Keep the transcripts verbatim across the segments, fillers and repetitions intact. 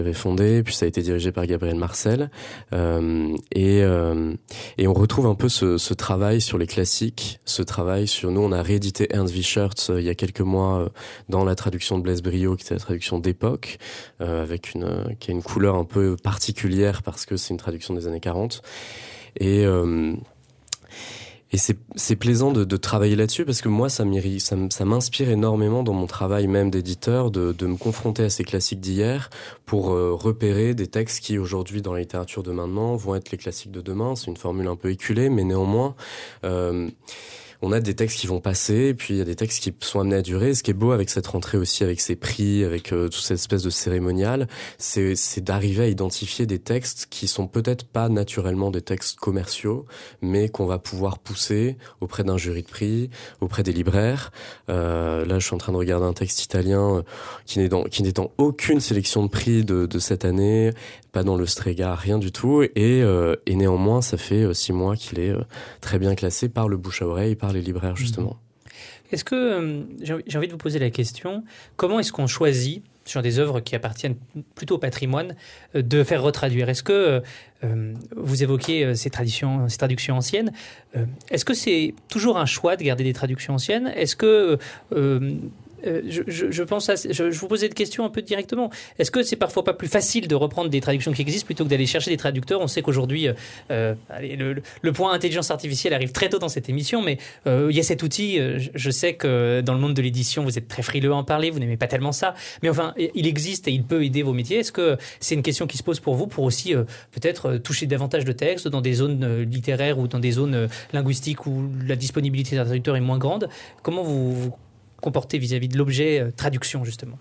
avait fondé, puis ça a été dirigé par Gabriel Marcel, euh, et euh, et on retrouve un peu ce, ce travail sur les classiques, ce travail sur nous on a réédité Ernst Wiechert euh, il y a quelques mois euh, dans la traduction de Blaise Briot, qui était la traduction d'époque, euh, avec une euh, qui a une couleur un peu particulière parce que c'est une traduction des années quarante, et euh, Et c'est, c'est plaisant de, de travailler là-dessus parce que moi, ça, ça, ça m'inspire énormément dans mon travail même d'éditeur de, de me confronter à ces classiques d'hier pour euh, repérer des textes qui aujourd'hui dans la littérature de maintenant vont être les classiques de demain. C'est une formule un peu éculée, mais néanmoins, euh, on a des textes qui vont passer, et puis il y a des textes qui sont amenés à durer. Ce qui est beau avec cette rentrée aussi, avec ces prix, avec euh, toute cette espèce de cérémonial, c'est, c'est d'arriver à identifier des textes qui sont peut-être pas naturellement des textes commerciaux, mais qu'on va pouvoir pousser auprès d'un jury de prix, auprès des libraires. Euh, là, je suis en train de regarder un texte italien euh, qui n'est dans, qui n'est dans aucune sélection de prix de, de cette année, pas dans le Strega, rien du tout, et, euh, et néanmoins, ça fait euh, six mois qu'il est euh, très bien classé par le bouche à oreille, par les libraires, justement. Est-ce que, euh, j'ai envie de vous poser la question, comment est-ce qu'on choisit, sur des œuvres qui appartiennent plutôt au patrimoine, euh, de faire retraduire? Est-ce que, euh, vous évoquez euh, ces, traditions, ces traductions anciennes, euh, est-ce que c'est toujours un choix de garder des traductions anciennes? Est-ce que... Euh, Euh, je, je, je pense à, je, je vous posais une question un peu directement. Est-ce que c'est parfois pas plus facile de reprendre des traductions qui existent plutôt que d'aller chercher des traducteurs? On sait qu'aujourd'hui, euh, allez, le, le point intelligence artificielle arrive très tôt dans cette émission, mais euh, il y a cet outil. Je, je sais que dans le monde de l'édition, vous êtes très frileux à en parler, vous n'aimez pas tellement ça, mais enfin, il existe et il peut aider vos métiers. Est-ce que c'est une question qui se pose pour vous, pour aussi euh, peut-être toucher davantage de textes dans des zones euh, littéraires ou dans des zones euh, linguistiques où la disponibilité d'un traducteur est moins grande? Comment vous, vous comporter vis-à-vis de l'objet euh, traduction, justement?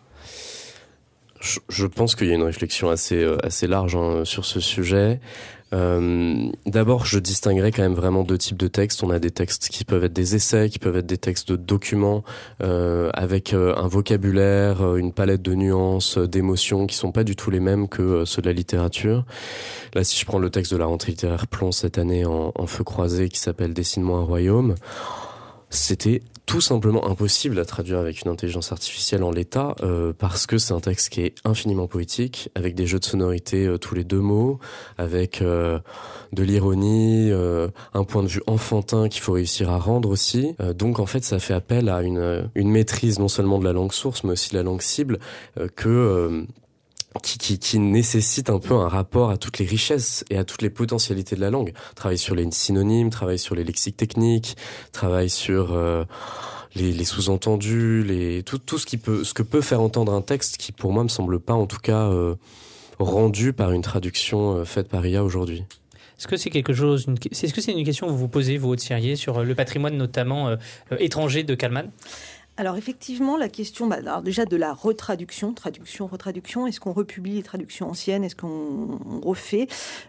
Je, je pense qu'il y a une réflexion assez, euh, assez large hein, sur ce sujet. Euh, d'abord, je distinguerais quand même vraiment deux types de textes. On a des textes qui peuvent être des essais, qui peuvent être des textes de documents, euh, avec euh, un vocabulaire, euh, une palette de nuances, euh, d'émotions qui sont pas du tout les mêmes que euh, ceux de la littérature. Là, si je prends le texte de la rentrée littéraire Plomb cette année en, en feu croisé qui s'appelle Dessine-moi un royaume, c'était tout simplement impossible à traduire avec une intelligence artificielle en l'état, euh, parce que c'est un texte qui est infiniment poétique, avec des jeux de sonorité euh, tous les deux mots, avec euh, de l'ironie, euh, un point de vue enfantin qu'il faut réussir à rendre aussi. Euh, donc en fait, ça fait appel à une, une maîtrise non seulement de la langue source, mais aussi de la langue cible, euh, que... Euh, Qui, qui, qui nécessite un peu un rapport à toutes les richesses et à toutes les potentialités de la langue. Travaille sur les synonymes, travaille sur les lexiques techniques, travaille sur euh, les, les sous-entendus, les tout, tout ce qui peut, ce que peut faire entendre un texte qui, pour moi, me semble pas, en tout cas, euh, rendu par une traduction euh, faite par I A aujourd'hui. Est-ce que c'est quelque chose, une, est-ce que c'est une question que vous vous posez, vous, Aude-Sirier, sur le patrimoine notamment euh, étranger de Kallmann? Alors effectivement, la question bah, alors déjà de la retraduction, traduction, retraduction, est-ce qu'on republie les traductions anciennes, est-ce qu'on on refait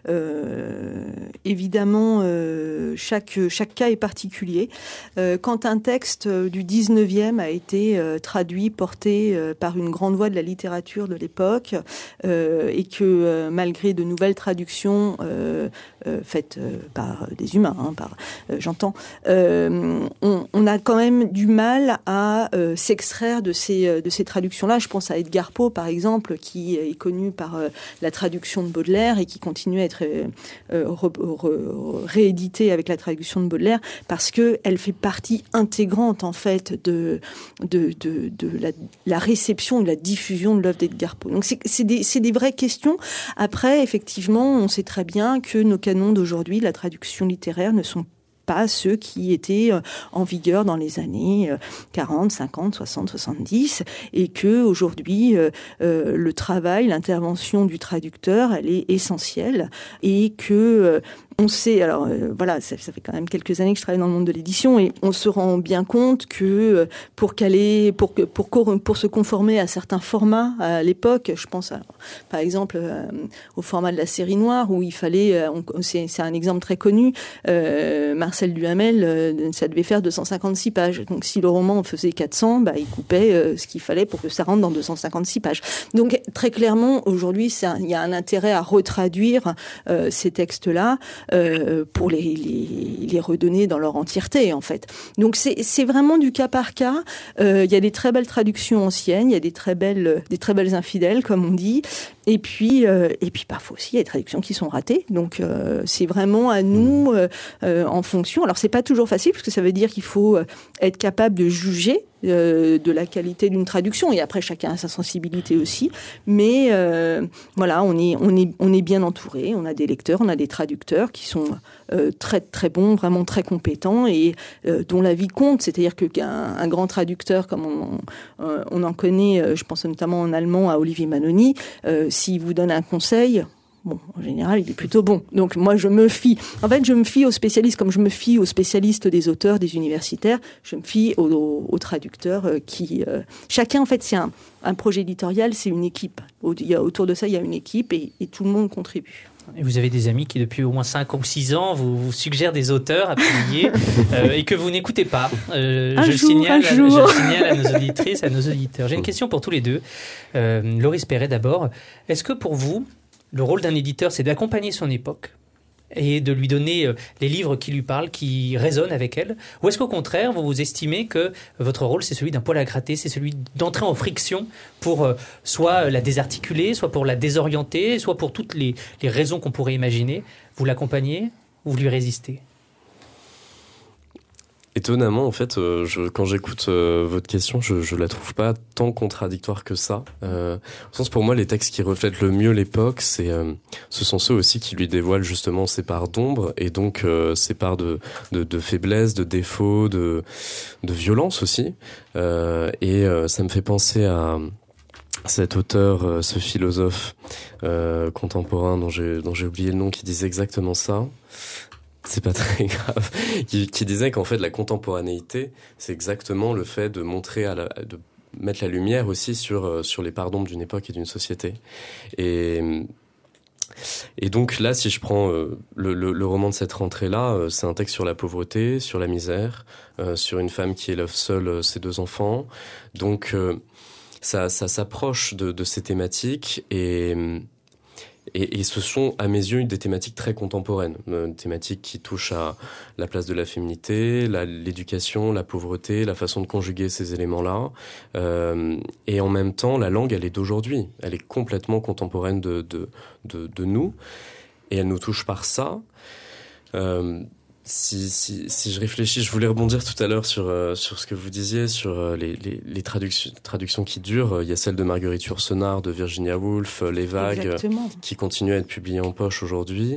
euh, Évidemment, euh, chaque, chaque cas est particulier. Euh, quand un texte du dix-neuvième a été euh, traduit, porté euh, par une grande voix de la littérature de l'époque, euh, et que euh, malgré de nouvelles traductions euh, euh, faites euh, par des humains, hein, par, euh, j'entends, euh, on, on a quand même du mal à Euh, s'extraire de ces, euh, de ces traductions-là. Je pense à Edgar Poe, par exemple, qui est connu par euh, la traduction de Baudelaire et qui continue à être euh, euh, re, re, réédité avec la traduction de Baudelaire parce qu'elle fait partie intégrante, en fait, de, de, de, de la, la réception et de la diffusion de l'œuvre d'Edgar Poe. Donc, c'est, c'est, des, c'est des vraies questions. Après, effectivement, on sait très bien que nos canons d'aujourd'hui, la traduction littéraire, ne sont pas ceux qui étaient en vigueur dans les années quarante, cinquante, soixante, soixante-dix, et que aujourd'hui euh, euh, le travail, l'intervention du traducteur, elle est essentielle, et que euh, on sait, alors euh, voilà, ça, ça fait quand même quelques années que je travaille dans le monde de l'édition et on se rend bien compte que euh, pour caler, pour que pour pour se conformer à certains formats à l'époque, je pense à, par exemple euh, au format de la série noire où il fallait, euh, on, c'est, c'est un exemple très connu, euh, Marcel Duhamel, euh, ça devait faire deux cent cinquante-six pages. Donc si le roman en faisait quatre cents, bah il coupait euh, ce qu'il fallait pour que ça rentre dans deux cent cinquante-six pages. Donc très clairement aujourd'hui, il y a un intérêt à retraduire euh, ces textes-là. Euh, pour les, les, les redonner dans leur entièreté, en fait. Donc c'est, c'est vraiment du cas par cas. Il euh, y a des très belles traductions anciennes, il y a des très belles, des très belles infidèles, comme on dit, Et puis, euh, et puis parfois aussi, il y a des traductions qui sont ratées. Donc, euh, c'est vraiment à nous, euh, euh, en fonction. Alors, c'est pas toujours facile, parce que ça veut dire qu'il faut être capable de juger euh, de la qualité d'une traduction. Et après, chacun a sa sensibilité aussi. Mais euh, voilà, on est, on est, on est bien entouré. On a des lecteurs, on a des traducteurs qui sont euh, très, très bons, vraiment très compétents et euh, dont la vie compte. C'est-à-dire qu'un un grand traducteur, comme on, on, on en connaît, je pense notamment en allemand à Olivier Manoni, euh, s'il vous donne un conseil, bon, en général, il est plutôt bon. Donc, moi, je me fie. En fait, je me fie aux spécialistes, comme je me fie aux spécialistes des auteurs, des universitaires, je me fie aux, aux, aux traducteurs qui... Euh, chacun, en fait, c'est un, un projet éditorial, c'est une équipe. Il y a, autour de ça, il y a une équipe et, et tout le monde contribue. Et vous avez des amis qui, depuis au moins cinq ou six ans, vous, vous suggèrent des auteurs à publier euh, et que vous n'écoutez pas. Euh, un je, jour, signale, un jour. je le signale à nos auditrices, à nos auditeurs. J'ai une question pour tous les deux. Euh, Loris Perret d'abord. Est-ce que pour vous, le rôle d'un éditeur, c'est d'accompagner son époque et de lui donner les livres qui lui parlent, qui résonnent avec elle? Ou est-ce qu'au contraire, vous vous estimez que votre rôle, c'est celui d'un poil à gratter, c'est celui d'entrer en friction pour euh, soit la désarticuler, soit pour la désorienter, soit pour toutes les, les raisons qu'on pourrait imaginer? Vous l'accompagnez ou vous lui résistez? Étonnamment, en fait, euh, je, quand j'écoute euh, votre question, je, je la trouve pas tant contradictoire que ça. Euh, au sens, pour moi, les textes qui reflètent le mieux l'époque, c'est, euh, ce sont ceux aussi qui lui dévoilent justement ses parts d'ombre et donc euh, ses parts de, de, de faiblesse, de défaut, de, de violence aussi. Euh, et euh, ça me fait penser à cet auteur, euh, ce philosophe euh, contemporain dont j'ai, dont j'ai oublié le nom, qui disait exactement ça. C'est pas très grave. Qui, qui disait qu'en fait la contemporanéité, c'est exactement le fait de montrer, à la, de mettre la lumière aussi sur euh, sur les parts d'ombre d'une époque et d'une société. Et et donc là, si je prends euh, le, le, le roman de cette rentrée-là, euh, c'est un texte sur la pauvreté, sur la misère, euh, sur une femme qui élève seule euh, ses deux enfants. Donc euh, ça ça s'approche de, de ces thématiques et Et, et ce sont, à mes yeux, des thématiques très contemporaines, euh, des thématiques qui touchent à la place de la féminité, la, l'éducation, la pauvreté, la façon de conjuguer ces éléments-là. Euh, et en même temps, la langue, elle est d'aujourd'hui. Elle est complètement contemporaine de, de, de, de nous. Et elle nous touche par ça. Euh, Si, si, si je réfléchis, je voulais rebondir tout à l'heure sur, euh, sur ce que vous disiez, sur euh, les, les, les traductions, traductions qui durent. Il y a celle de Marguerite Yourcenar, de Virginia Woolf, Les Vagues, Exactement. Qui continuent à être publiées en poche aujourd'hui.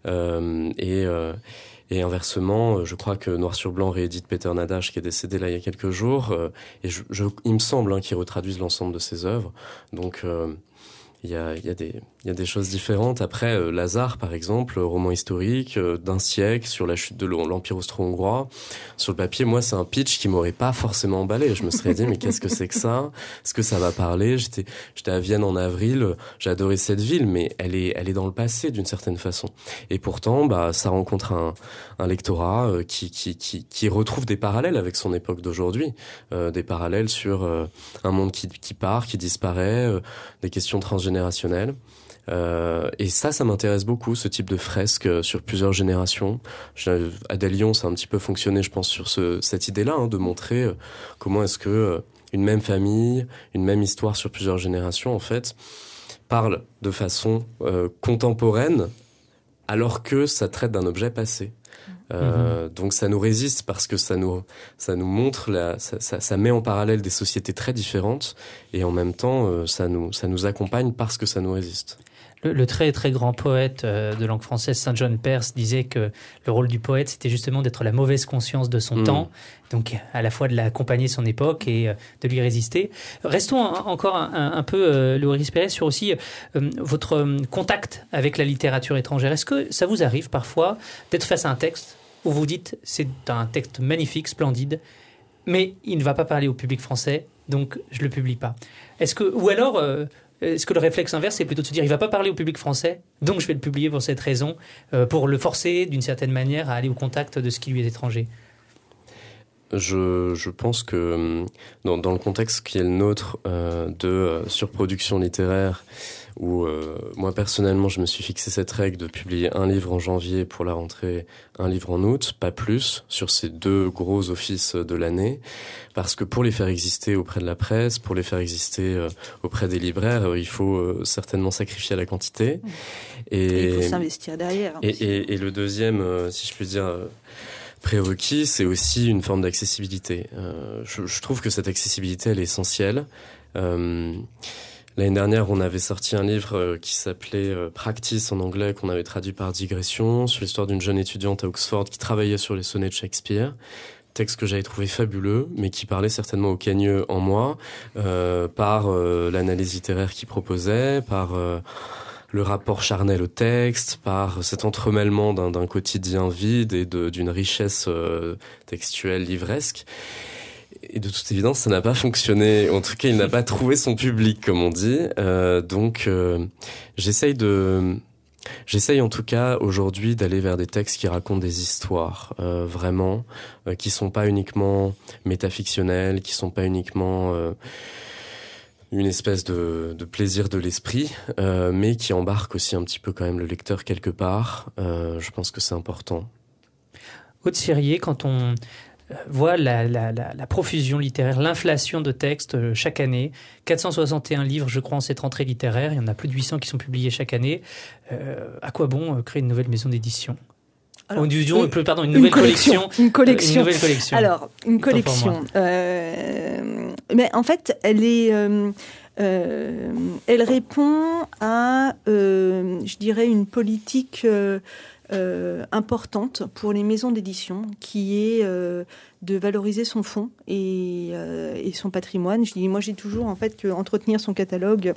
Euh, et, euh, et inversement, je crois que Noir sur Blanc réédite Peter Nadash, qui est décédé là il y a quelques jours. Euh, et je, je, il me semble hein, qu'ils retraduisent l'ensemble de ses œuvres. Donc... Euh, Il y a, il y a des, il y a des choses différentes. Après, euh, Lazare, par exemple, roman historique euh, d'un siècle sur la chute de l'Empire austro-hongrois. Sur le papier, moi, c'est un pitch qui m'aurait pas forcément emballé. Je me serais dit, mais qu'est-ce que c'est que ça? Est-ce que ça va parler? J'étais, j'étais à Vienne en avril. J'ai adoré cette ville, mais elle est, elle est dans le passé d'une certaine façon. Et pourtant, bah, ça rencontre un, un lectorat euh, qui, qui, qui, qui retrouve des parallèles avec son époque d'aujourd'hui. Euh, des parallèles sur euh, un monde qui, qui part, qui disparaît, euh, des questions transgénérationnelles. générationnel. Euh, et ça, ça m'intéresse beaucoup, ce type de fresque euh, sur plusieurs générations. Je, Adèle Lyon, ça a un petit peu fonctionné, je pense, sur ce, cette idée-là, hein, de montrer euh, comment est-ce que euh, une même famille, une même histoire sur plusieurs générations, en fait, parle de façon euh, contemporaine, alors que ça traite d'un objet passé. Euh, mmh. Donc ça nous résiste parce que ça nous ça nous montre la, ça, ça, ça met en parallèle des sociétés très différentes et en même temps euh, ça nous ça nous accompagne parce que ça nous résiste. Le, le très très grand poète euh, de langue française Saint John Perse disait que le rôle du poète c'était justement d'être la mauvaise conscience de son mmh. temps, donc à la fois de l'accompagner son époque et euh, de lui résister. Restons un, encore un, un, un peu euh, Loris Perret sur aussi euh, votre euh, contact avec la littérature étrangère. Est-ce que ça vous arrive parfois d'être face à un texte où vous dites c'est un texte magnifique, splendide, mais il ne va pas parler au public français, donc je le publie pas. Est-ce que ou alors euh, est-ce que le réflexe inverse c'est plutôt de se dire il va pas parler au public français, donc je vais le publier pour cette raison, euh, pour le forcer d'une certaine manière à aller au contact de ce qui lui est étranger? je, je pense que dans, dans le contexte qui est le nôtre euh, de euh, surproduction littéraire, où euh, moi personnellement je me suis fixé cette règle de publier un livre en janvier pour la rentrée, un livre en août, pas plus, sur ces deux gros offices de l'année, parce que pour les faire exister auprès de la presse, pour les faire exister euh, auprès des libraires, euh, il faut euh, certainement sacrifier à la quantité. Et, et il faut s'investir derrière. Et, et, et le deuxième, euh, si je puis dire... Euh, prérequis, c'est aussi une forme d'accessibilité. Euh, je, je trouve que cette accessibilité, elle est essentielle. Euh, l'année dernière, on avait sorti un livre euh, qui s'appelait euh, Practice en anglais, qu'on avait traduit par Digression, sur l'histoire d'une jeune étudiante à Oxford qui travaillait sur les sonnets de Shakespeare. Texte que j'avais trouvé fabuleux, mais qui parlait certainement au cagneux en moi, euh, par euh, l'analyse littéraire qu'il proposait, par... Euh, le rapport charnel au texte, par cet entremêlement d'un, d'un quotidien vide et de, d'une richesse euh, textuelle livresque. Et de toute évidence, ça n'a pas fonctionné. En tout cas, il n'a pas trouvé son public, comme on dit. Euh, donc, euh, j'essaye de... J'essaye en tout cas aujourd'hui d'aller vers des textes qui racontent des histoires, euh, vraiment, euh, qui sont pas uniquement métafictionnels, qui sont pas uniquement... Euh, une espèce de, de plaisir de l'esprit, euh, mais qui embarque aussi un petit peu quand même le lecteur quelque part. Euh, je pense que c'est important. Aude Sirier, quand on voit la, la, la, la profusion littéraire, l'inflation de textes chaque année, quatre cent soixante et un livres, je crois, en cette rentrée littéraire, il y en a plus de huit cents qui sont publiés chaque année. Euh, à quoi bon créer une nouvelle maison d'édition ? Alors, disons, oui, pardon, une nouvelle une collection, collection. Une collection. Une nouvelle collection. Alors, une collection. Euh, mais en fait, elle est, euh, euh, elle répond à, euh, je dirais, une politique euh, euh, importante pour les maisons d'édition, qui est euh, de valoriser son fonds et, euh, et son patrimoine. Je dis, moi, j'ai toujours en fait qu'entretenir son catalogue.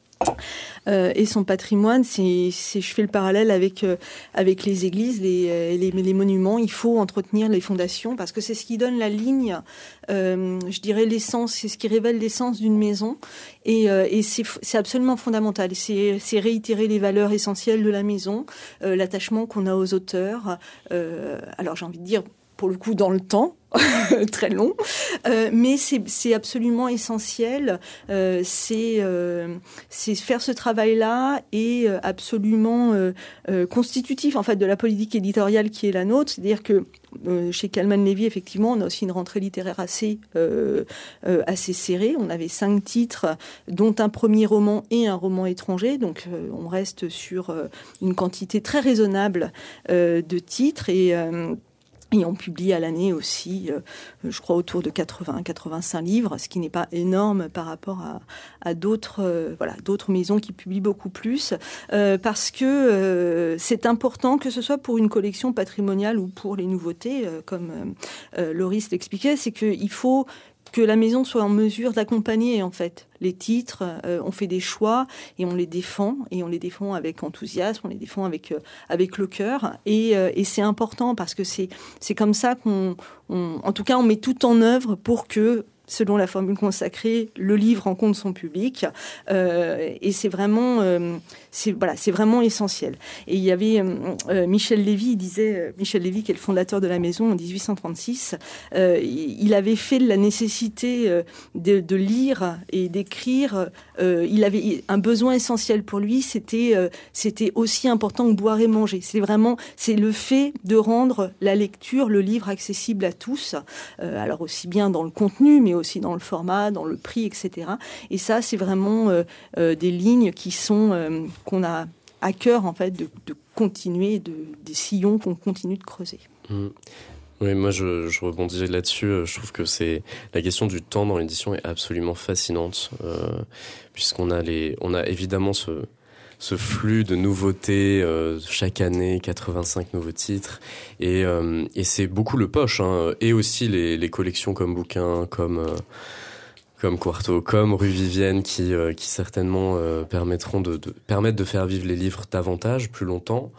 Euh, et son patrimoine, c'est, c'est, je fais le parallèle avec euh, avec les églises, les, les les monuments. Il faut entretenir les fondations parce que c'est ce qui donne la ligne, euh, je dirais l'essence, c'est ce qui révèle l'essence d'une maison. Et, euh, et c'est, c'est absolument fondamental. C'est, c'est réitérer les valeurs essentielles de la maison, euh, l'attachement qu'on a aux auteurs. Euh, alors j'ai envie de dire, pour le coup, dans le temps. Très long, euh, mais c'est, c'est absolument essentiel. Euh, c'est, euh, c'est faire ce travail-là et euh, absolument euh, euh, constitutif en fait de la politique éditoriale qui est la nôtre. C'est-à-dire que euh, chez Calman Levy, effectivement, on a aussi une rentrée littéraire assez euh, euh, assez serrée. On avait cinq titres, dont un premier roman et un roman étranger. Donc, euh, on reste sur euh, une quantité très raisonnable euh, de titres et euh, Et on publie à l'année aussi, euh, je crois, autour de quatre-vingts à quatre-vingt-cinq livres, ce qui n'est pas énorme par rapport à, à d'autres, euh, voilà, d'autres maisons qui publient beaucoup plus, euh, parce que euh, c'est important, que ce soit pour une collection patrimoniale ou pour les nouveautés, euh, comme euh, Loris l'expliquait, c'est qu'il faut que la maison soit en mesure d'accompagner en fait les titres. Euh, on fait des choix et on les défend et on les défend avec enthousiasme, on les défend avec euh, avec le cœur et, euh, et c'est important parce que c'est c'est comme ça qu'on, on, en tout cas, on met tout en œuvre pour que, selon la formule consacrée, le livre rencontre son public, euh, et c'est vraiment, euh, c'est voilà, c'est vraiment essentiel. Et il y avait euh, Michel Lévy, il disait euh, Michel Lévy, qui est le fondateur de la maison en dix-huit cent trente-six, euh, il avait fait de la nécessité euh, de, de lire et d'écrire. Euh, il avait un besoin essentiel pour lui, c'était euh, c'était aussi important que boire et manger. C'est vraiment, c'est le fait de rendre la lecture, le livre accessible à tous. Euh, alors aussi bien dans le contenu, mais aussi dans le format, dans le prix, et cetera. Et ça, c'est vraiment euh, euh, des lignes qui sont euh, qu'on a à cœur en fait de, de continuer, de, des sillons qu'on continue de creuser. Mmh. Oui, moi je, je rebondis là-dessus. Je trouve que c'est la question du temps dans l'édition est absolument fascinante, euh, puisqu'on a les, on a évidemment ce ce flux de nouveautés euh, chaque année, quatre-vingt-cinq nouveaux titres, et euh, et c'est beaucoup le poche, hein, et aussi les les collections comme bouquins, comme euh, comme Quarto, comme Rue Vivienne, qui euh, qui certainement euh, permettront de, de permettre de faire vivre les livres davantage, plus longtemps.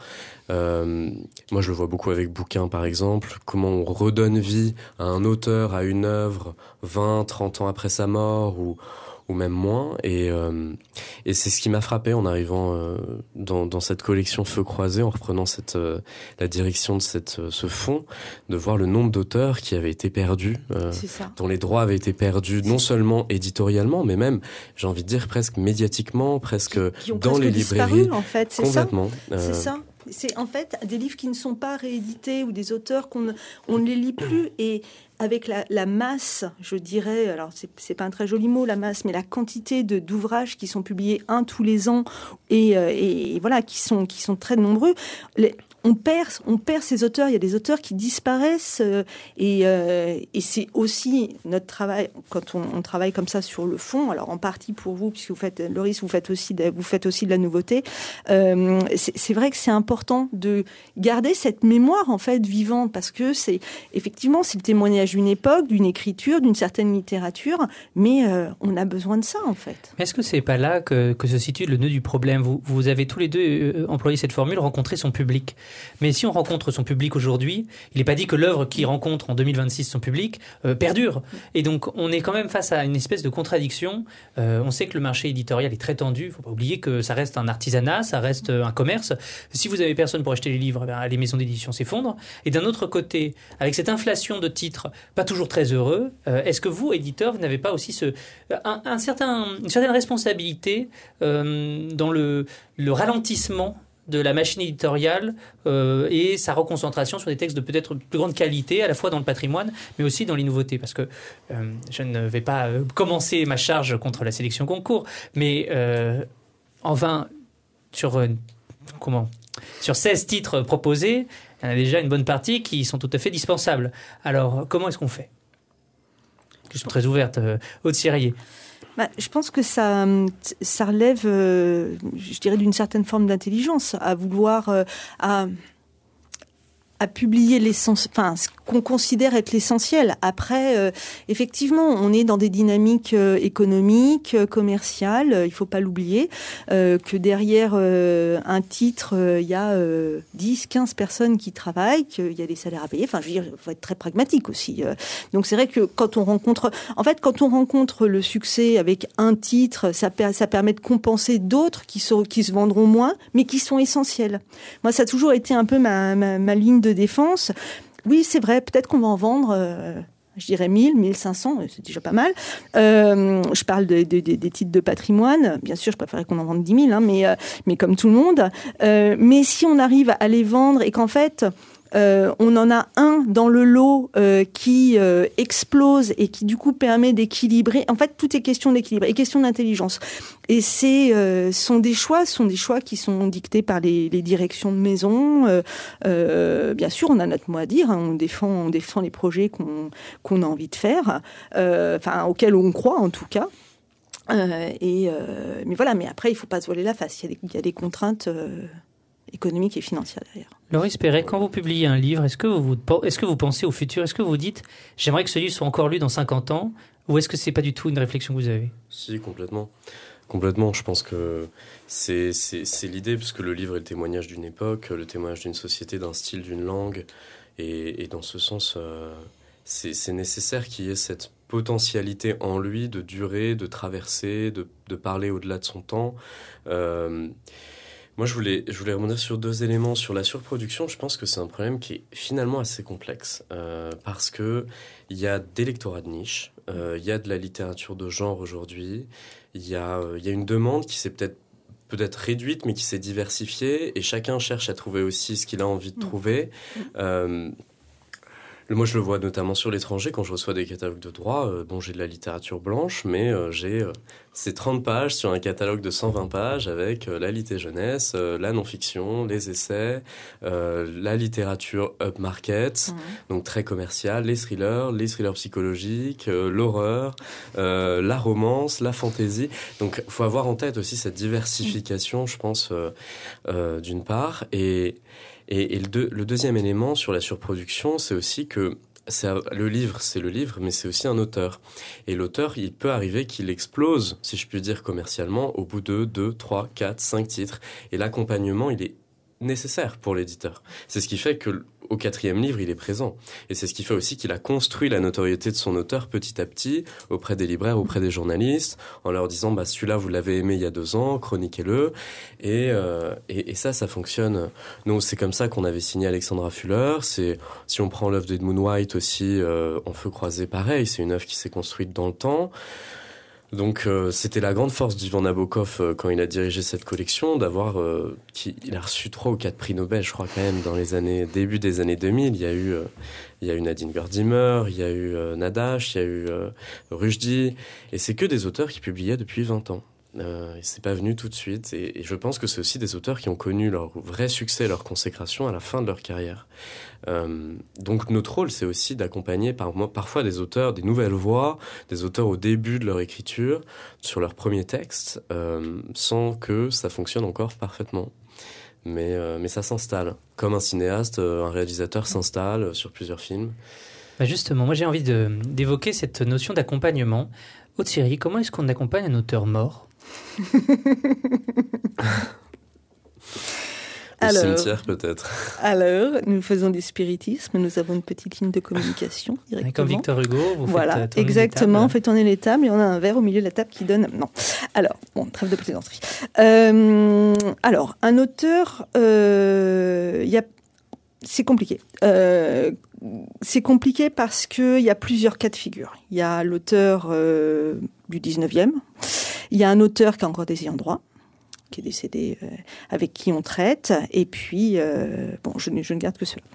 Euh, moi, je le vois beaucoup avec bouquins, par exemple. Comment on redonne vie à un auteur, à une œuvre, vingt, trente ans après sa mort, ou ou même moins. Et, euh, et c'est ce qui m'a frappé en arrivant euh, dans, dans cette collection Feux croisés, en reprenant cette, euh, la direction de cette, ce fonds, de voir le nombre d'auteurs qui avaient été perdus, euh, dont les droits avaient été perdus, non seulement éditorialement, mais même, j'ai envie de dire, presque médiatiquement, presque qui, qui ont dans presque les librairies. Disparu, en fait, c'est complètement. Ça euh... C'est ça. C'est en fait des livres qui ne sont pas réédités ou des auteurs qu'on ne, on ne les lit plus. Et avec la, la masse, je dirais, alors c'est, c'est pas un très joli mot la masse, mais la quantité de, d'ouvrages qui sont publiés un tous les ans et, et, et voilà, qui sont, qui sont très nombreux, les, on perd, on perd ces auteurs. Il y a des auteurs qui disparaissent euh, et, euh, et c'est aussi notre travail quand on, on travaille comme ça sur le fond. Alors en partie pour vous, puisque vous faites, Loris, vous faites aussi, de, vous faites aussi de la nouveauté. Euh, c'est, c'est vrai que c'est important de garder cette mémoire en fait vivante parce que c'est effectivement c'est le témoignage d'une époque, d'une écriture, d'une certaine littérature, mais euh, on a besoin de ça en fait. Est-ce que c'est pas là que, que se situe le nœud du problème ? Vous, vous avez tous les deux euh, employé cette formule, rencontrer son public. Mais si on rencontre son public aujourd'hui, il n'est pas dit que l'œuvre qui rencontre en deux mille vingt-six son public euh, perdure. Et donc, on est quand même face à une espèce de contradiction. Euh, on sait que le marché éditorial est très tendu. Il ne faut pas oublier que ça reste un artisanat, ça reste un commerce. Si vous n'avez personne pour acheter les livres, ben, les maisons d'édition s'effondrent. Et d'un autre côté, avec cette inflation de titres, pas toujours très heureux, euh, est-ce que vous, éditeurs, vous n'avez pas aussi ce, un, un certain, une certaine responsabilité euh, dans le, le ralentissement de la machine éditoriale euh, et sa reconcentration sur des textes de peut-être plus grande qualité, à la fois dans le patrimoine, mais aussi dans les nouveautés. Parce que euh, je ne vais pas euh, commencer ma charge contre la sélection concours, mais euh, enfin, sur, euh, comment, sur seize titres proposés, il y en a déjà une bonne partie qui sont tout à fait dispensables. Alors, comment est-ce qu'on fait ? Question très ouverte, euh, Aude Sirier. Bah, je pense que ça, ça relève, euh, je dirais, d'une certaine forme d'intelligence, à vouloir, euh, à, à publier l'essence, enfin, ce qu'on considère être l'essentiel. Après, euh, effectivement, on est dans des dynamiques euh, économiques, euh, commerciales, euh, il faut pas l'oublier, euh, que derrière euh, un titre, il euh, y a euh, dix, quinze personnes qui travaillent, qu'il y a des salaires à payer. Enfin, je veux dire, il faut être très pragmatique aussi. Euh. Donc, c'est vrai que quand on rencontre, en fait, quand on rencontre le succès avec un titre, ça, ça permet de compenser d'autres qui, sont, qui se vendront moins, mais qui sont essentiels. Moi, ça a toujours été un peu ma, ma, ma ligne de défense. Oui, c'est vrai, peut-être qu'on va en vendre, euh, je dirais mille, mille cinq cents, c'est déjà pas mal. Euh, je parle de, de, de, des titres de patrimoine. Bien sûr, je préférerais qu'on en vende dix mille, hein, mais, euh, mais comme tout le monde. Euh, mais si on arrive à les vendre et qu'en fait... Euh, on en a un dans le lot euh, qui euh, explose et qui du coup permet d'équilibrer. En fait, tout est question d'équilibre et question d'intelligence. Et c'est euh, sont des choix, sont des choix qui sont dictés par les, les directions de maison. Euh, euh, bien sûr, on a notre mot à dire. Hein, on défend, on défend les projets qu'on qu'on a envie de faire, euh, enfin auxquels on croit en tout cas. Euh, et euh, mais voilà. Mais après, il faut pas se voiler la face. Il y a des, il y a des contraintes. Euh, économique et financière derrière. Loris Perret, quand vous publiez un livre, est-ce que vous, est-ce que vous pensez au futur ? Est-ce que vous dites « j'aimerais que ce livre soit encore lu dans cinquante ans » ou est-ce que c'est pas du tout une réflexion que vous avez ? Si, complètement. Complètement. Je pense que c'est, c'est, c'est l'idée, parce que le livre est le témoignage d'une époque, le témoignage d'une société, d'un style, d'une langue. Et, et dans ce sens, euh, c'est, c'est nécessaire qu'il y ait cette potentialité en lui de durer, de traverser, de, de parler au-delà de son temps. Euh, Moi, je voulais, je voulais rebondir sur deux éléments. Sur la surproduction, je pense que c'est un problème qui est finalement assez complexe euh, parce que il y a des lectorats de niche, euh, il y a de la littérature de genre aujourd'hui, il y a, il y a une demande qui s'est peut-être peut-être réduite, mais qui s'est diversifiée et chacun cherche à trouver aussi ce qu'il a envie de trouver. Euh, Moi, je le vois notamment sur l'étranger, quand je reçois des catalogues de droit. Euh, bon, j'ai de la littérature blanche, mais euh, j'ai euh, ces trente pages sur un catalogue de cent vingt pages avec euh, la litté jeunesse, euh, la non-fiction, les essais, euh, la littérature upmarket, mmh. donc très commerciale, les thrillers, les thrillers psychologiques, euh, l'horreur, euh, la romance, la fantaisie. Donc, il faut avoir en tête aussi cette diversification, mmh. je pense, euh, euh, d'une part, et... Et, et le, deux, le deuxième élément sur la surproduction, c'est aussi que c'est, le livre, c'est le livre, mais c'est aussi un auteur. Et l'auteur, il peut arriver qu'il explose, si je puis dire commercialement, au bout de deux, trois, quatre, cinq titres. Et l'accompagnement, il est nécessaire pour l'éditeur. C'est ce qui fait que au quatrième livre, il est présent. Et c'est ce qui fait aussi qu'il a construit la notoriété de son auteur petit à petit auprès des libraires, auprès des journalistes, en leur disant bah celui-là vous l'avez aimé il y a deux ans, chroniquez-le. Et, euh, et, et ça, ça fonctionne. Nous, c'est comme ça qu'on avait signé Alexandra Fuller. C'est si on prend l'œuvre d'Edmund White aussi, euh, En feu croisé, pareil. C'est une œuvre qui s'est construite dans le temps. Donc euh, c'était la grande force d'Ivan Nabokov euh, quand il a dirigé cette collection, d'avoir euh, qui, il a reçu trois ou quatre prix Nobel, je crois quand même dans les années début des années deux mille. Il y a eu euh, il y a eu Nadine Gordimer, il y a eu euh, Nadache, il y a eu euh, Rushdie, et c'est que des auteurs qui publiaient depuis vingt ans. Euh, et c'est pas venu tout de suite, et, et je pense que c'est aussi des auteurs qui ont connu leur vrai succès, leur consécration à la fin de leur carrière. Euh, donc notre rôle, c'est aussi d'accompagner par, parfois des auteurs, des nouvelles voix, des auteurs au début de leur écriture, sur leur premier texte, euh, sans que ça fonctionne encore parfaitement. Mais, euh, mais ça s'installe. Comme un cinéaste, un réalisateur s'installe sur plusieurs films. Bah justement, moi j'ai envie de, d'évoquer cette notion d'accompagnement. Aude Thierry, comment est-ce qu'on accompagne un auteur mort ? Au alors, cimetière peut-être. Alors, nous faisons du spiritisme, nous avons une petite ligne de communication directement. Comme Victor Hugo, vous voilà, faites tourner exactement, les on fait tourner les tables et on a un verre au milieu de la table qui donne... Non. Alors, bon, trêve de plaisanterie. Euh, alors, un auteur, euh, y a... c'est compliqué. Euh, c'est compliqué parce qu'il y a plusieurs cas de figure. Il y a l'auteur euh, du dix-neuvième, il y a un auteur qui a encore des ayants droit, qui est décédé, euh, avec qui on traite, et puis, euh, bon, je, je ne garde que cela.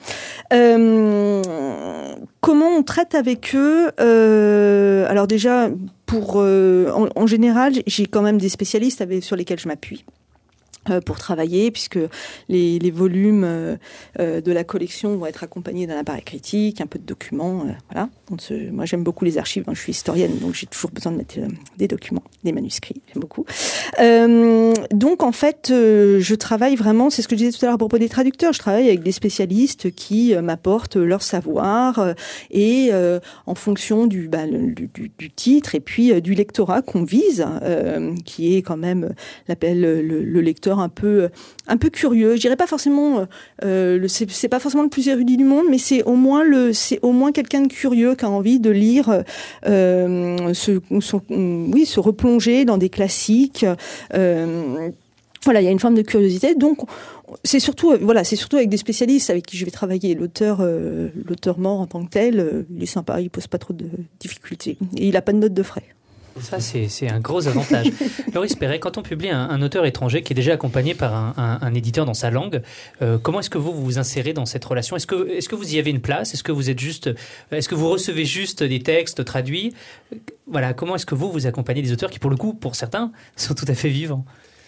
Euh, comment on traite avec eux euh, Alors déjà, pour, euh, en, en général, j'ai quand même des spécialistes avec, sur lesquels je m'appuie pour travailler, puisque les, les volumes euh, de la collection vont être accompagnés d'un appareil critique, un peu de documents, euh, voilà. Donc, ce, moi, j'aime beaucoup les archives, hein, je suis historienne, donc j'ai toujours besoin de mettre euh, des documents, des manuscrits, j'aime beaucoup. Euh, donc, en fait, euh, je travaille vraiment, c'est ce que je disais tout à l'heure à propos des traducteurs, je travaille avec des spécialistes qui euh, m'apportent leur savoir, euh, et euh, en fonction du, bah, le, du, du titre, et puis euh, du lectorat qu'on vise, euh, qui est quand même, l'appelle le, le lecteur un peu un peu curieux. Je dirais pas forcément euh, le c'est, c'est pas forcément le plus érudit du monde, mais c'est au moins le c'est au moins quelqu'un de curieux qui a envie de lire, euh, se, se oui se replonger dans des classiques. Euh, voilà, il y a une forme de curiosité. Donc c'est surtout voilà c'est surtout avec des spécialistes avec qui je vais travailler. L'auteur euh, l'auteur mort en tant que tel, euh, il est sympa, il pose pas trop de difficultés et il a pas de note de frais. Ça, c'est, c'est un gros avantage. Loris Perret, quand on publie un, un auteur étranger qui est déjà accompagné par un, un, un éditeur dans sa langue, euh, comment est-ce que vous vous insérez dans cette relation ? Est-ce que, est-ce que vous y avez une place ? Est-ce que vous êtes juste, est-ce que vous recevez juste des textes traduits ? Voilà, comment est-ce que vous vous accompagnez des auteurs qui, pour le coup, pour certains, sont tout à fait vivants ?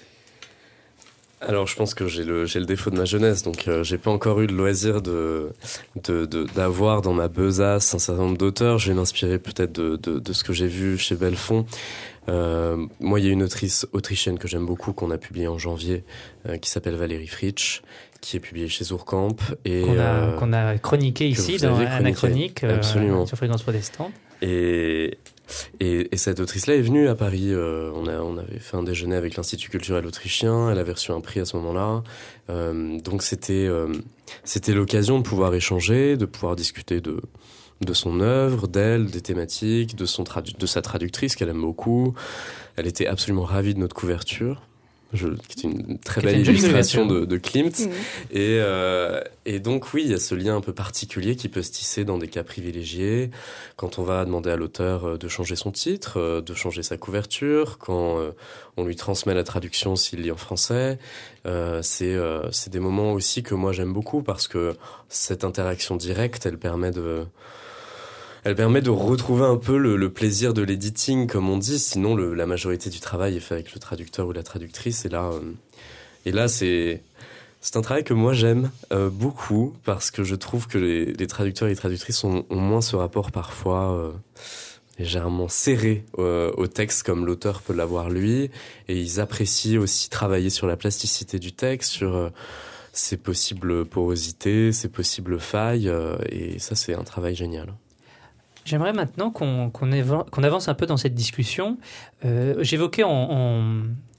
Alors, je pense que j'ai le, j'ai le défaut de ma jeunesse, donc euh, j'ai pas encore eu le loisir de, de, de, d'avoir dans ma besace un certain nombre d'auteurs. Je vais m'inspirer peut-être de, de, de ce que j'ai vu chez Belfond. Euh, moi, il y a une autrice autrichienne que j'aime beaucoup, qu'on a publiée en janvier, euh, qui s'appelle Valérie Fritsch, qui est publiée chez Zourkamp. Et, qu'on, a, euh, qu'on a chroniqué ici dans Anachronique, euh, sur Fréquence Protestante. Et... Et, et cette autrice-là est venue à Paris. Euh, on, a, on avait fait un déjeuner avec l'Institut culturel autrichien. Elle avait reçu un prix à ce moment-là. Euh, donc c'était, euh, c'était l'occasion de pouvoir échanger, de pouvoir discuter de, de son œuvre, d'elle, des thématiques, de, son tradu- de sa traductrice qu'elle aime beaucoup. Elle était absolument ravie de notre couverture. Je, qui est une très belle illustration de, de Klimt. Mmh. Et, euh, et donc, oui, il y a ce lien un peu particulier qui peut se tisser dans des cas privilégiés. Quand on va demander à l'auteur de changer son titre, de changer sa couverture, quand euh, on lui transmet la traduction s'il lit en français, euh, c'est, euh, c'est des moments aussi que moi j'aime beaucoup parce que cette interaction directe, elle permet de... Elle permet de retrouver un peu le, le plaisir de l'editing, comme on dit. Sinon, le, la majorité du travail est fait avec le traducteur ou la traductrice. Et là, euh, et là c'est, c'est un travail que moi j'aime euh, beaucoup parce que je trouve que les, les traducteurs et les traductrices ont, ont moins ce rapport parfois euh, légèrement serré euh, au texte comme l'auteur peut l'avoir lui. Et ils apprécient aussi travailler sur la plasticité du texte, sur euh, ses possibles porosités, ses possibles failles. Euh, et ça, c'est un travail génial. J'aimerais maintenant qu'on, qu'on, évo- qu'on avance un peu dans cette discussion. Euh, j'évoquais en, en,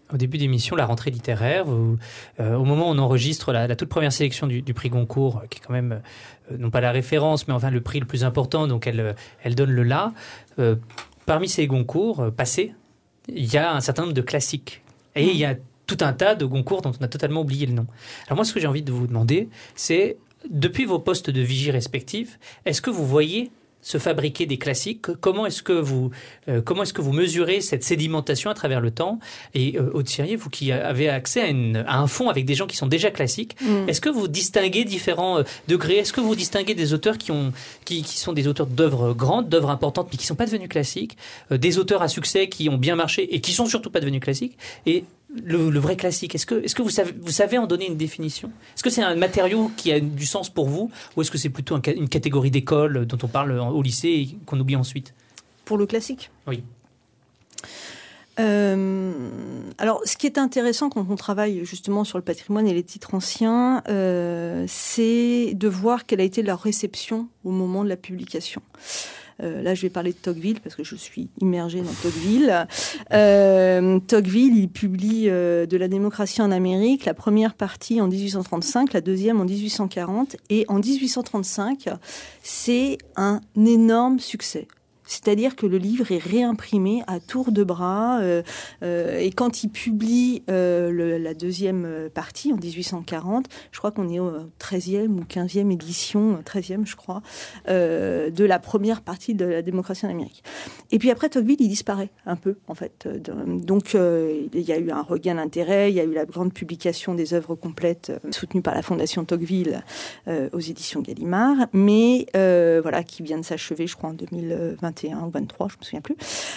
au début d'émission la rentrée littéraire. Vous, euh, au moment où on enregistre la, la toute première sélection du, du prix Goncourt, qui est quand même, euh, non pas la référence, mais enfin le prix le plus important, donc elle, elle donne le là. Euh, parmi ces Goncourt euh, passés, il y a un certain nombre de classiques. Et il y a tout un tas de Goncourt dont on a totalement oublié le nom. Alors moi, ce que j'ai envie de vous demander, c'est, depuis vos postes de vigie respectifs, est-ce que vous voyez se fabriquer des classiques? Comment est-ce que vous, euh, comment est-ce que vous mesurez cette sédimentation à travers le temps? Et euh, Aude Sirié, vous qui avez accès à, une, à un fonds avec des gens qui sont déjà classiques, mmh. est-ce que vous distinguez différents euh, degrés? Est-ce que vous distinguez des auteurs qui, ont, qui, qui sont des auteurs d'œuvres grandes, d'œuvres importantes, mais qui ne sont pas devenus classiques, euh, des auteurs à succès qui ont bien marché et qui sont surtout pas devenus classiques, et le, le vrai classique, est-ce que, est-ce que vous, savez, vous savez en donner une définition? Est-ce que c'est un matériau qui a du sens pour vous, ou est-ce que c'est plutôt un, une catégorie d'école dont on parle au lycée et qu'on oublie ensuite? Pour le classique? Oui. Euh, alors, ce qui est intéressant quand on travaille justement sur le patrimoine et les titres anciens, euh, c'est de voir quelle a été leur réception au moment de la publication. Euh, là, je vais parler de Tocqueville parce que je suis immergée dans Tocqueville. Euh, Tocqueville, il publie euh, de la démocratie en Amérique, la première partie en dix-huit cent trente-cinq, la deuxième en dix-huit cent quarante. Et en dix-huit cent trente-cinq, c'est un énorme succès. C'est-à-dire que le livre est réimprimé à tour de bras. Euh, euh, et quand il publie euh, le, la deuxième partie, en dix-huit cent quarante, je crois qu'on est au treizième ou quinzième édition, treizième je crois, euh, de la première partie de la démocratie en Amérique. Et puis après, Tocqueville, il disparaît un peu, en fait. Donc, euh, il y a eu un regain d'intérêt, il y a eu la grande publication des œuvres complètes euh, soutenues par la Fondation Tocqueville euh, aux éditions Gallimard, mais euh, voilà, qui vient de s'achever, je crois, en deux mille vingt et un ou vingt-trois, je me souviens plus.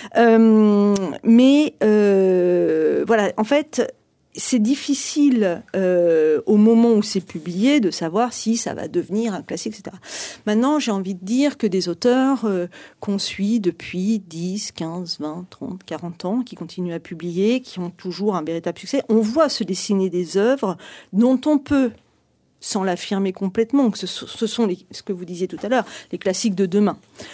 Euh, mais euh, voilà, en fait, c'est difficile euh, au moment où c'est publié de savoir si ça va devenir un classique, et cetera. Maintenant, j'ai envie de dire que des auteurs euh, qu'on suit depuis dix, quinze, vingt, trente, quarante ans, qui continuent à publier, qui ont toujours un véritable succès, on voit se dessiner des œuvres dont on peut, sans l'affirmer complètement, que ce, ce sont les, ce que vous disiez tout à l'heure, les classiques de demain.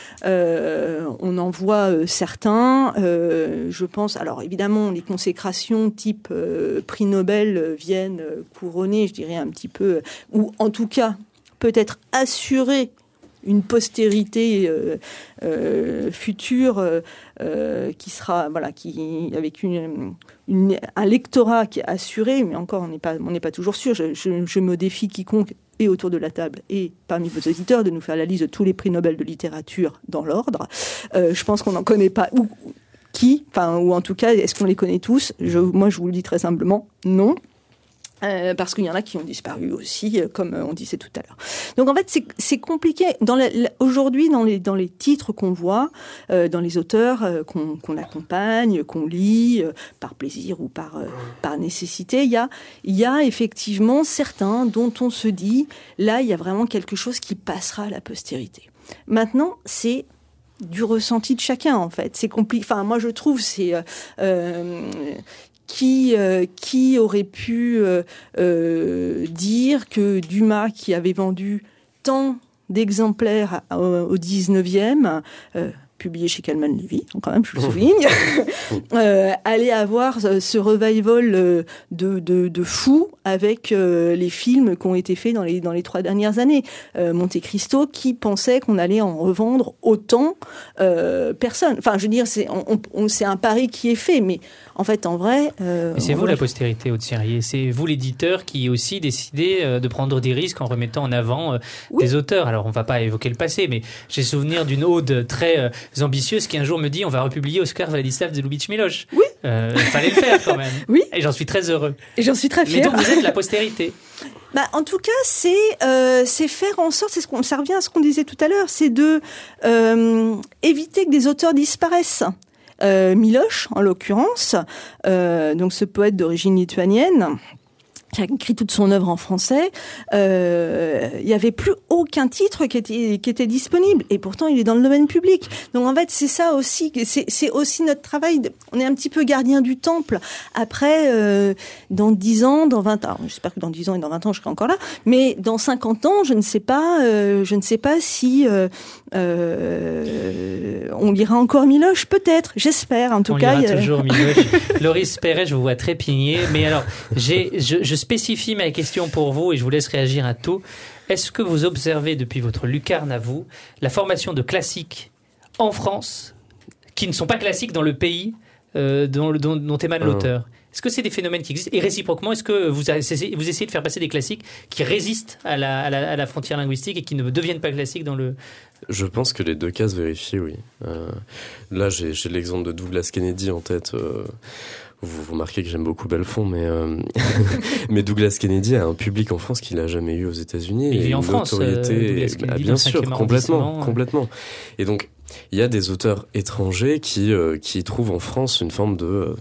Euh, on en voit euh, certains, euh, je pense, alors évidemment, les consécrations type euh, prix Nobel euh, viennent euh, couronner, je dirais un petit peu, euh, ou en tout cas, peut-être assurer une postérité euh, euh, future euh, euh, qui sera, voilà, qui, avec une, une, un lectorat qui est assuré, mais encore, on n'est pas, on n'est pas toujours sûr. Je, je, je me défie quiconque et autour de la table et parmi vos auditeurs de nous faire la liste de tous les prix Nobel de littérature dans l'ordre. Euh, je pense qu'on n'en connaît pas ou qui, enfin, ou en tout cas, est-ce qu'on les connaît tous? je, Moi, je vous le dis très simplement, non. Euh, parce qu'il y en a qui ont disparu aussi, euh, comme euh, on disait tout à l'heure. Donc en fait, c'est, c'est compliqué. Dans la, la, aujourd'hui, dans les, dans les titres qu'on voit, euh, dans les auteurs euh, qu'on, qu'on accompagne, qu'on lit, euh, par plaisir ou par, euh, par nécessité, il y a, il y a effectivement certains dont on se dit, là, il y a vraiment quelque chose qui passera à la postérité. Maintenant, c'est du ressenti de chacun, en fait. C'est compliqué. Enfin, moi, je trouve, c'est... Euh, euh, Qui, euh, qui aurait pu euh, euh, dire que Dumas, qui avait vendu tant d'exemplaires au, au dix-neuvième, euh, publié chez Calman Levy, quand même, je le souligne, euh, allait avoir ce revival de, de, de fou avec euh, les films qui ont été faits dans les, dans les trois dernières années. Euh, Monte Cristo, qui pensait qu'on allait en revendre autant, euh, personne. Enfin, je veux dire, c'est, on, on, c'est un pari qui est fait, mais en fait, en vrai... Euh, et c'est vous vrai... la postérité, Aude Sirié. C'est vous l'éditeur qui aussi décidé euh, de prendre des risques en remettant en avant euh, oui. des auteurs. Alors, on ne va pas évoquer le passé, mais j'ai souvenir d'une Aude très euh, ambitieuse qui un jour me dit on va republier Oskar Vladislav Zelubitsch-Miloš. Oui. Euh, il fallait le faire quand même. Oui. Et j'en suis très heureux. Et j'en suis très fière. Mais donc, vous êtes la postérité. Bah, en tout cas, c'est, euh, c'est faire en sorte, c'est ce qu'on, ça revient à ce qu'on disait tout à l'heure, c'est de euh, éviter que des auteurs disparaissent. Euh, Miloš, en l'occurrence, euh, donc ce poète d'origine lituanienne, qui a écrit toute son œuvre en français, euh, il y avait plus aucun titre qui était qui était disponible, et pourtant il est dans le domaine public. Donc en fait c'est ça aussi, c'est c'est aussi notre travail. On est un petit peu gardien du temple. Après, euh, dans dix ans, dans vingt ans, j'espère que dans dix ans et dans vingt ans je serai encore là, mais dans cinquante ans, je ne sais pas, euh, je ne sais pas si euh, euh, on lira encore Miloche, peut-être, j'espère. En tout on cas, lira il y a... toujours Miloche. Loris Perret, je vous vois trépigner, mais alors j'ai je, je spécifie ma question pour vous et je vous laisse réagir à tout. Est-ce que vous observez depuis votre lucarne à vous la formation de classiques en France qui ne sont pas classiques dans le pays euh, dont, dont, dont émane mmh. l'auteur? Est-ce que c'est des phénomènes qui existent? Et réciproquement, est-ce que vous, essayez, vous essayez de faire passer des classiques qui résistent à la, à, la, à la frontière linguistique et qui ne deviennent pas classiques dans le... Je pense que les deux cas se vérifient, oui. Euh, là, j'ai, j'ai l'exemple de Douglas Kennedy en tête. Euh, vous, vous remarquez que j'aime beaucoup Belfond, mais, euh, mais Douglas Kennedy a un public en France qu'il n'a jamais eu aux États-Unis. Il et vit en une France, notoriété, euh, Douglas Kennedy, bah, bien dans le sûr, cinquième complètement, arrondissement, complètement. Et donc, il y a des auteurs étrangers qui, euh, qui trouvent en France une forme de... Euh,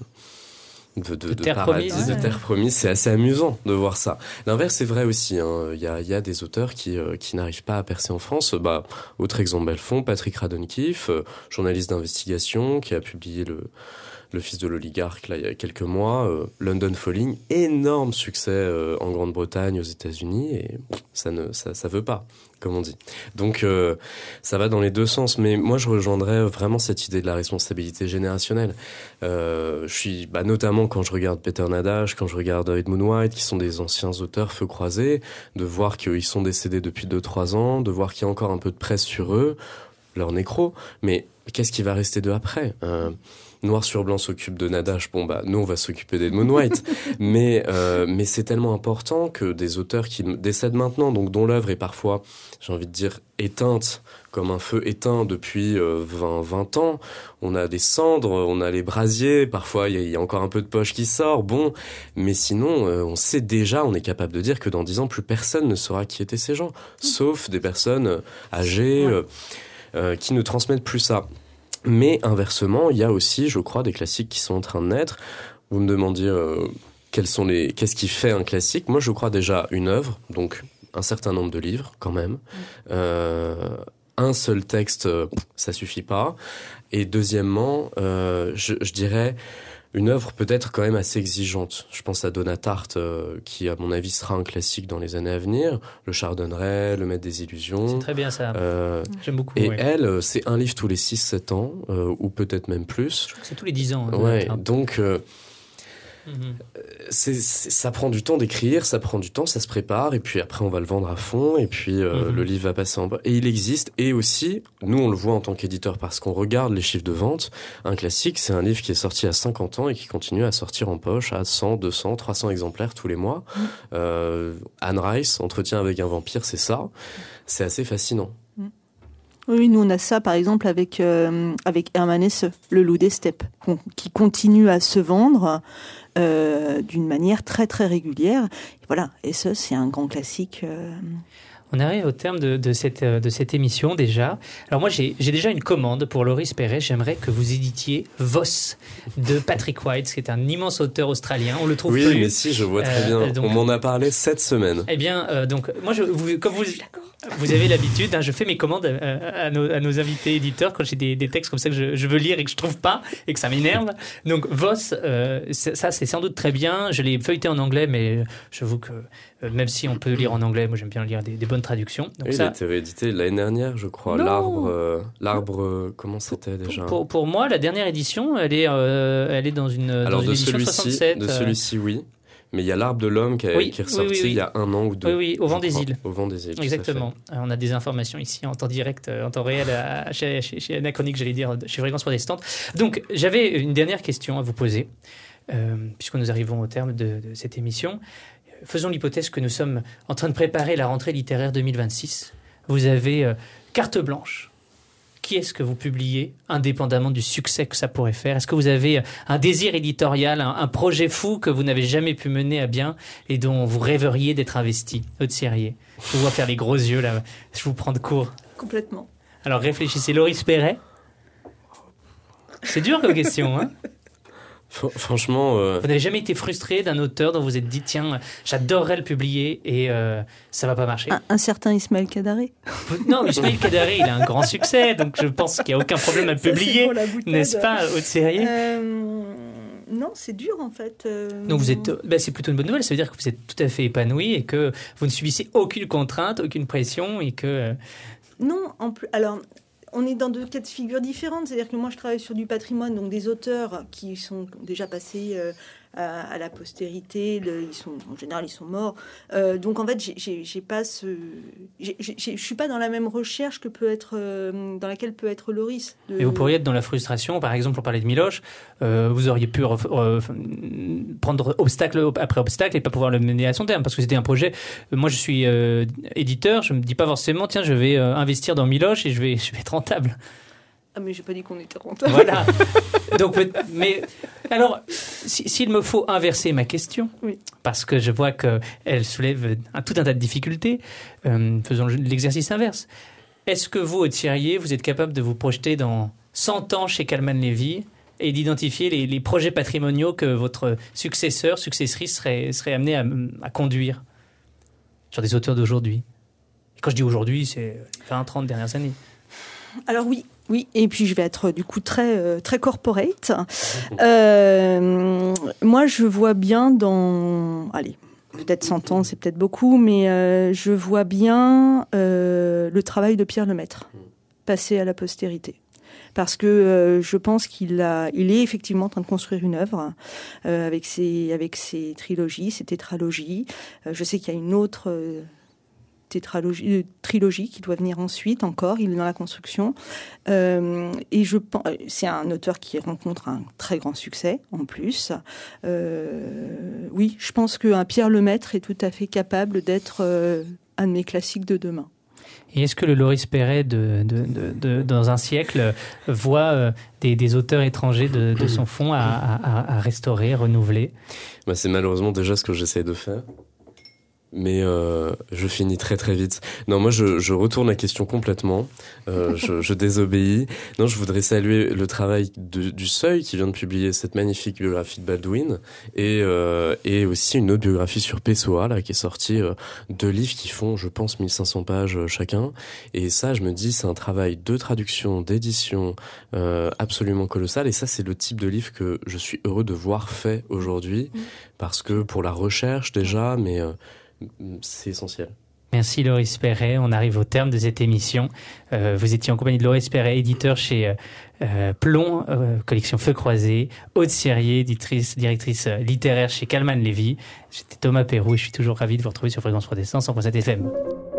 De, de, de, de terre paradis, promise. de terre promise, c'est assez amusant de voir ça. L'inverse est vrai aussi. Hein. Il y a, il y a des auteurs qui, euh, qui n'arrivent pas à percer en France. Bah, autre exemple Belfond, Patrick Radonkeefe, euh, journaliste d'investigation, qui a publié le, le Fils de l'oligarque là il y a quelques mois. Euh, London Falling, énorme succès euh, en Grande-Bretagne, aux États-Unis, et ça ne, ça, ça veut pas, comme on dit. Donc euh, ça va dans les deux sens, mais moi je rejoindrais vraiment cette idée de la responsabilité générationnelle. Euh, je suis, bah, notamment quand je regarde Peter Nadash, quand je regarde Edmund White, qui sont des anciens auteurs feu croisé, de voir qu'ils sont décédés depuis deux trois ans, de voir qu'il y a encore un peu de presse sur eux, leur nécro, mais qu'est-ce qui va rester d'eux après? euh, Noir sur blanc s'occupe de Nadash, bon bah nous on va s'occuper d'Edmund White, mais euh, mais c'est tellement important que des auteurs qui décèdent maintenant, donc dont l'œuvre est parfois, j'ai envie de dire, éteinte comme un feu éteint depuis euh, vingt, vingt ans. On a des cendres, on a les brasiers, parfois il y, y a encore un peu de poche qui sort, bon, mais sinon euh, on sait déjà, on est capable de dire que dans dix ans plus personne ne saura qui étaient ces gens, sauf des personnes âgées euh, euh, qui ne transmettent plus ça. Mais inversement, il y a aussi, je crois, des classiques qui sont en train de naître. Vous me demandiez euh, quels sont les, qu'est-ce qui fait un classique. Moi, je crois déjà une œuvre, donc un certain nombre de livres quand même. Euh, un seul texte, ça suffit pas. Et deuxièmement, euh, je, je dirais une œuvre peut-être quand même assez exigeante. Je pense à Donna Tartt, euh, qui à mon avis sera un classique dans les années à venir. Le Chardonneret, Le Maître des Illusions. C'est très bien ça. Euh, J'aime beaucoup. Et ouais. elle, c'est un livre tous les six sept ans, euh, ou peut-être même plus. Je crois que c'est tous les dix ans. Hein, ouais, donc euh, mm-hmm. c'est, c'est, ça prend du temps d'écrire, ça prend du temps, ça se prépare, et puis après on va le vendre à fond, et puis euh, mm-hmm. le livre va passer en bas. Et il existe, et aussi, nous on le voit en tant qu'éditeur, parce qu'on regarde les chiffres de vente. Un classique, c'est un livre qui est sorti à cinquante ans et qui continue à sortir en poche à cent, deux cents, trois cents exemplaires tous les mois. Mm. Euh, Anne Rice, Entretien avec un vampire, c'est ça. C'est assez fascinant. Oui, nous on a ça par exemple avec euh, avec Hermann Hesse, Le Loup des Steppes, qui continue à se vendre euh, d'une manière très très régulière. Et voilà, Hesse, c'est un grand classique. Euh... On arrive au terme de, de, cette, de cette émission déjà. Alors moi, j'ai, j'ai déjà une commande pour Loris Perret. J'aimerais que vous éditiez Voss de Patrick White, qui est un immense auteur australien. On le trouve oui, plus. Oui, mais si, je vois très bien. Euh, donc, on m'en a parlé cette semaine. Eh bien, euh, donc moi, je, vous, comme vous, vous avez l'habitude, hein, je fais mes commandes à, à, nos, à nos invités éditeurs quand j'ai des, des textes comme ça que je, je veux lire et que je trouve pas et que ça m'énerve. Donc Voss, euh, c'est, ça c'est sans doute très bien. Je l'ai feuilleté en anglais, mais j'avoue que euh, même si on peut lire en anglais, moi j'aime bien lire des, des bonnes traduction. Donc oui, ça... il a été réédité l'année dernière, je crois. Non. L'arbre, euh, l'arbre, euh, comment c'était déjà pour, pour, pour moi, la dernière édition, elle est, euh, elle est dans une, Alors dans une de édition celui-ci, soixante-sept. De celui-ci, oui. Mais il y a l'Arbre de l'homme qui, a, oui, qui est ressorti oui, oui, oui. il y a un an ou deux. Oui, oui, au vent des îles. Au vent des îles. Exactement. On a des informations ici en temps direct, en temps réel, à, chez, chez, chez Anachronique, j'allais dire, chez Fréquence Protestante. Donc, j'avais une dernière question à vous poser, euh, puisque nous arrivons au terme de, de cette émission. Faisons l'hypothèse que nous sommes en train de préparer la rentrée littéraire deux mille vingt-six. Vous avez euh, carte blanche. Qui est-ce que vous publiez, indépendamment du succès que ça pourrait faire? Est-ce que vous avez un désir éditorial, un, un projet fou que vous n'avez jamais pu mener à bien et dont vous rêveriez d'être investi? Aude Sérier, je vous vois faire les gros yeux là, je vous prends de court. Complètement. Alors réfléchissez. Loris Perret? C'est dur comme question, hein? Franchement... Euh... Vous n'avez jamais été frustré d'un auteur dont vous vous êtes dit, tiens, j'adorerais le publier et euh, ça va pas marcher? Un, un certain Ismaël Kadare. Non, Ismaël Kadare, il a un grand succès, donc je pense qu'il n'y a aucun problème à le publier, n'est-ce pas, Aude-Serrier? euh... Non, c'est dur en fait. Euh... Donc vous êtes, ben c'est plutôt une bonne nouvelle, ça veut dire que vous êtes tout à fait épanoui et que vous ne subissez aucune contrainte, aucune pression et que... Non, en plus, alors... On est dans deux cas de figure différentes. C'est-à-dire que moi, je travaille sur du patrimoine, donc des auteurs qui sont déjà passés euh, à, à la postérité. Le, ils sont, en général, ils sont morts. Euh, donc, en fait, j'ai, j'ai, j'ai pas ce... J'ai, j'ai, je suis pas dans la même recherche que peut être... Euh, dans laquelle peut être Loris. De... Et vous pourriez être dans la frustration. Par exemple, on parlait de Miloche. Euh, vous auriez pu ref, ref, prendre obstacle après obstacle et pas pouvoir le mener à son terme. Parce que c'était un projet... Moi, je suis euh, éditeur. Je me dis pas forcément, tiens, je vais euh, investir dans Miloche et je vais, je vais être rentable. Ah, mais j'ai pas dit qu'on était rentable. Voilà. Donc, mais alors, si, s'il me faut inverser ma question, oui. Parce que je vois qu'elle soulève un, tout un tas de difficultés, euh, faisons l'exercice inverse. Est-ce que vous, Aude-Serrier, vous êtes capable de vous projeter dans cent ans chez Kallmann Lévy et d'identifier les, les projets patrimoniaux que votre successeur, successrice serait, serait amené à, à conduire sur des auteurs d'aujourd'hui? Et quand je dis aujourd'hui, c'est les vingt trente dernières années. Alors oui, oui, et puis je vais être du coup très, euh, très corporate. Euh, moi, je vois bien dans... Allez, peut-être cent ans, c'est peut-être beaucoup, mais euh, je vois bien euh, le travail de Pierre Lemaitre passer à la postérité. Parce que euh, je pense qu'il a, il est effectivement en train de construire une œuvre euh, avec ses, avec ses trilogies, ses tétralogies. Euh, je sais qu'il y a une autre... Euh, tétralogie, euh, trilogie qui doit venir ensuite encore, il est dans la construction. Euh, et je pense, c'est un auteur qui rencontre un très grand succès en plus. Euh, oui, je pense qu'un Pierre Lemaitre est tout à fait capable d'être euh, un de mes classiques de demain. Et est-ce que le Loris Perret de, de, de, de, dans un siècle voit euh, des, des auteurs étrangers de, de son fonds à, à, à restaurer, renouveler? Bah, c'est malheureusement déjà ce que j'essaie de faire. Mais euh, je finis très très vite. Non, moi je, je retourne la question complètement. Euh, je, je désobéis. Non, je voudrais saluer le travail de, du Seuil qui vient de publier cette magnifique biographie de Baldwin et, euh, et aussi une autre biographie sur Pessoa là qui est sortie. Euh, deux livres qui font, je pense, mille cinq cents pages euh, chacun. Et ça, je me dis, c'est un travail de traduction, d'édition euh, absolument colossal. Et ça, c'est le type de livre que je suis heureux de voir fait aujourd'hui mmh. parce que pour la recherche déjà, mais euh, c'est essentiel. Merci Loris Perret. On arrive au terme de cette émission. Euh, vous étiez en compagnie de Loris Perret, éditeur chez euh, Plomb, euh, collection Feu Croisé, Aude-Serrier, directrice, directrice littéraire chez Kallmann Lévy. J'étais Thomas Perroux et je suis toujours ravi de vous retrouver sur Fréquence Protestante cent point sept F M.